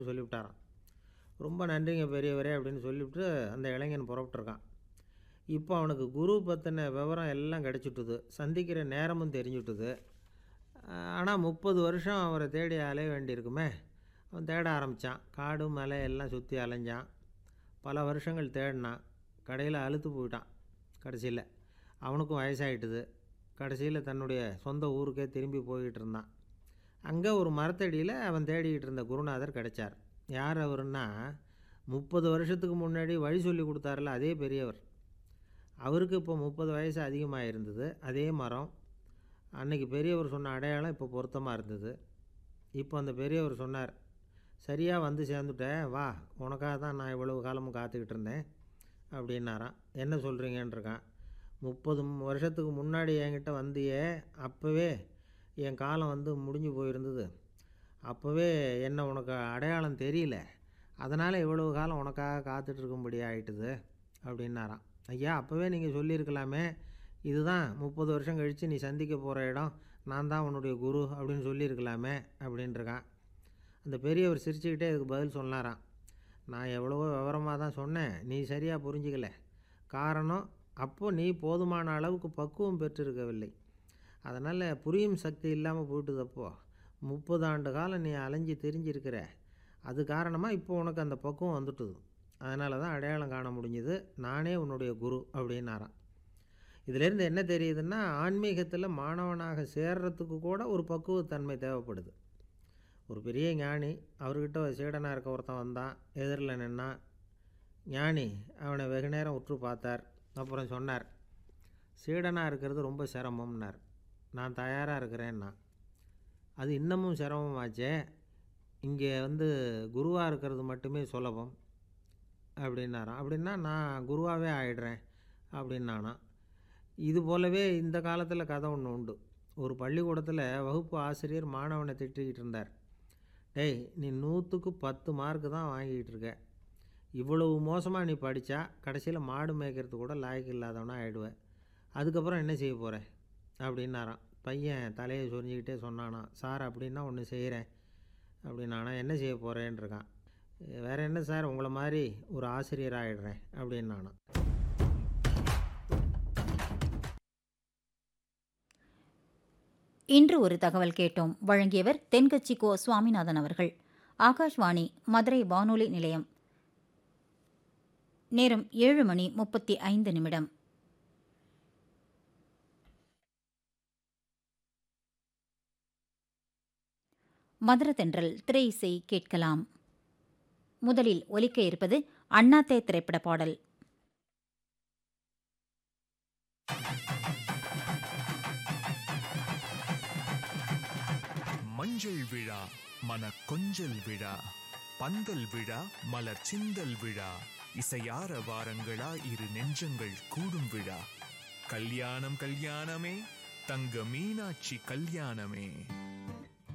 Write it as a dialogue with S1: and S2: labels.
S1: சொல்லிவிட்டாராம். ரொம்ப நன்றிங்க பெரியவரே அப்படின்னு சொல்லிவிட்டு அந்த இளைஞன் புறப்பட்டுருக்கான். இப்போ அவனுக்கு குரு பற்றின விவரம் எல்லாம் கிடச்சிட்டுது, சந்திக்கிற நேரமும் தெரிஞ்சுட்டுது. ஆனால் 30 வருஷம் அவரை தேடி அலைய வேண்டியிருக்குமே. அவன் தேட ஆரம்பித்தான். காடு மலை எல்லாம் சுற்றி அலைஞ்சான். பல வருஷங்கள் தேடினான். கடையில் அலுத்து போயிட்டான். கடைசியில் அவனுக்கும் வயசாகிட்டுது. கடைசியில் தன்னுடைய சொந்த ஊருக்கே திரும்பி போய்கிட்டு இருந்தான். அங்கே ஒரு மரத்தடியில் அவன் தேடிக்கிட்டு இருந்த குருநாதர் கிடைச்சார். யார் அவருன்னா, 30 வருஷத்துக்கு முன்னாடி வழி சொல்லி கொடுத்தாருல அதே பெரியவர். அவருக்கு இப்போ 30 வயசு அதிகமாக இருந்தது. அதே மரம். அன்றைக்கி பெரியவர் சொன்ன அடையாளம் இப்போ பொருத்தமாக இருந்தது. இப்போ அந்த பெரியவர் சொன்னார், சரியாக வந்து சேர்ந்துட்டேன், வா, உனக்காக தான் நான் இவ்வளவு காலமும் காத்துக்கிட்டு இருந்தேன் அப்படின்னாராம். என்ன சொல்கிறீங்கன்றிருக்கான். 30 வருஷத்துக்கு முன்னாடி என்கிட்ட வந்தியே, அப்போவே என் காலம் வந்து முடிஞ்சு போயிருந்தது. அப்போவே என்ன உனக்கு அடையாளம் தெரியல, அதனால் இவ்வளவு காலம் உனக்காக காத்துட்ருக்கும்படி ஆகிட்டுது அப்படின்னாராம். ஐயா, அப்போவே நீங்கள் சொல்லியிருக்கலாமே, இதுதான் 30 வருஷம் கழித்து நீ சந்திக்க போகிற இடம், நான் தான் உன்னுடைய குரு அப்படின்னு சொல்லியிருக்கலாமே அப்படின்ட்டுருக்கான். அந்த பெரியவர் சிரிச்சுக்கிட்டே இதுக்கு பதில் சொன்னாராம். நான் எவ்வளவோ விவரமாக தான் சொன்னேன், நீ சரியாக புரிஞ்சிக்கல. காரணம், அப்போது நீ போதுமான அளவுக்கு பக்குவம் பெற்றிருக்கவில்லை. அதனால் புரியும் சக்தி இல்லாமல் போயிட்டுது. அப்போது 30 ஆண்டு காலம் நீ அலைஞ்சி தெரிஞ்சிருக்கிற, அது காரணமாக இப்போ உனக்கு அந்த பக்குவம் வந்துட்டுது. அதனால தான் அடையாளம் காண முடிஞ்சுது, நானே உன்னுடைய குரு அப்படின்னாராம். இதிலேருந்து என்ன தெரியுதுன்னா, ஆன்மீகத்தில் மாணவனாக சேர்றதுக்கு கூட ஒரு பக்குவத்தன்மை தேவைப்படுது. ஒரு பெரிய ஞானி, அவர்கிட்ட சீடனாக இருக்க ஒருத்தன் வந்தான், எதிரில் நின்னான். ஞானி அவனை வெகு நேரம் உற்று பார்த்தார். அப்புறம் சொன்னார், சீடனாக இருக்கிறது ரொம்ப சிரமம்னார். நான் தயாராக இருக்கிறேன்னா. அது இன்னமும் சிரமமாச்சே, இங்கே வந்து குருவாக இருக்கிறது மட்டுமே சுலபம் அப்படின்னாராம். அப்படின்னா நான் குருவாகவே ஆகிடுறேன் அப்படின்னானா. இது போலவே இந்த காலத்தில் கதை ஒன்று உண்டு. ஒரு பள்ளிக்கூடத்தில் வகுப்பு ஆசிரியர் மாணவனை திட்டிக்கிட்டு இருந்தார். டேய், நீ 100க்கு 10 மார்க்கு தான் வாங்கிக்கிட்டு இருக்க. இவ்வளவு மோசமாக நீ படித்தா கடைசியில் மாடு மேய்க்கிறது கூட லாய்க்கு இல்லாதவனா ஆகிடுவேன். அதுக்கப்புறம் என்ன செய்ய போகிற அப்படின்னாராம். பையன் தலையை சொரிஞ்சிக்கிட்டே சொன்னானா, சார் அப்படின்னா ஒன்று செய்கிறேன் அப்படின்னானா. என்ன செய்ய போகிறேன்னு இருக்கான். வேறு என்ன சார், உங்களை மாதிரி ஒரு ஆசிரியர் ஆகிடுறேன் அப்படின்னானா.
S2: இன்று ஒரு தகவல் கேட்டோம். வழங்கியவர் தென்கட்சி கோ சுவாமிநாதன் அவர்கள். ஆகாஷ்வாணி மதுரை வானொலி நிலையம். நேரம் 7:35. மதுர தென்றல் திரை இசை கேட்கலாம். முதலில் ஒலிக்க இருப்பது அண்ணாத்தே திரைப்பட பாடல்.
S3: மஞ்சள் விழா, மன கொஞ்சல் விழா, பந்தல் விழா, மலர் சிந்தல் விழா, இசையார வாரங்களா இரு நெஞ்சங்கள் கூடும் விழா. கல்யாணம் கல்யாணமே, தங்க மீனாட்சி கல்யாணமே.